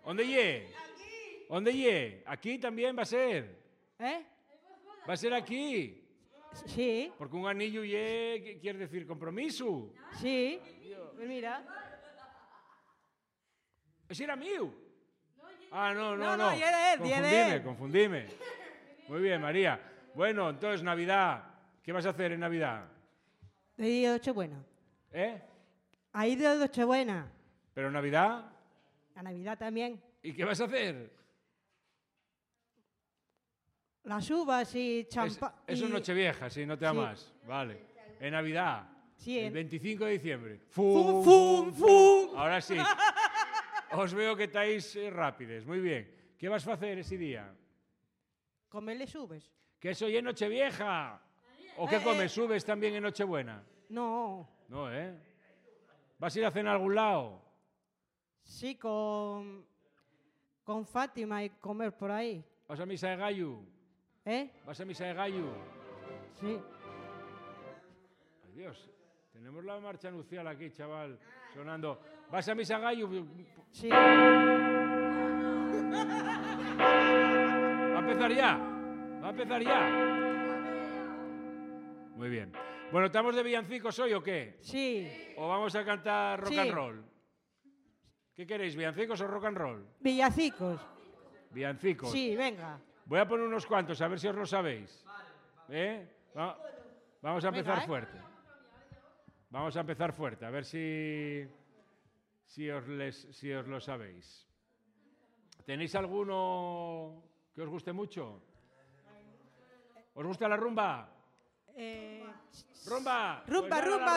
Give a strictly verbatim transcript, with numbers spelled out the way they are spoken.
¿Dónde ye? ¿Dónde ye? ¿Aquí también va a ser? ¿Eh? ¿Va a ser aquí? Sí, Porque un anillo ye, ¿qué quiere decir? ¿Compromiso? sí. Pues mira. ¿Ese era mío? Ah, no, no, No, no. no, y era él, y era confundime, él. confundime. Muy bien, María. Bueno, entonces, Navidad. ¿Qué vas a hacer en Navidad? De día de Nochebuena. ¿Eh? Ahí de Nochebuena. ¿Pero Navidad? La Navidad también. ¿Y qué vas a hacer? Las uvas y Es, champán. eso es Nochevieja, sí, no te da Sí. más. Vale. En Navidad. Sí, El en- veinticinco de diciembre. ¡Fum, fum, fum! Ahora sí. Os veo que estáis eh, rápides. Muy bien. ¿Qué vas a hacer ese día? Comerle uvas. Que eso ya es Nochevieja. ¿O qué Eh, comes? eh. ¿Subes también en Nochebuena? No. No, ¿eh? ¿Vas a ir a cenar a algún lado? Sí, con, con Fátima y comer por ahí. ¿Vas a misa de gallo? ¿Eh? ¿Vas a misa de gallo? Sí. Ay, Dios. Tenemos la marcha nupcial aquí, chaval, sonando. ¿Vas a misa de gallo? Sí. ¿Va a empezar ya? ¿Va a empezar ya? Muy bien. Bueno, ¿estamos de villancicos hoy o qué? Sí. ¿O vamos a cantar rock Sí. and roll? ¿Qué queréis, villancicos o rock and roll? Villacicos. Villancicos. Sí, venga. Voy a poner unos cuantos, a ver si os lo sabéis. ¿Eh? Va- Vamos a empezar Venga, ¿eh? fuerte. Vamos a empezar fuerte, a ver si, si, os les, si os lo sabéis. ¿Tenéis alguno que os guste mucho? ¿Os gusta la rumba? Eh, ¡Rumba! Rumba, Pues ahora la rumba,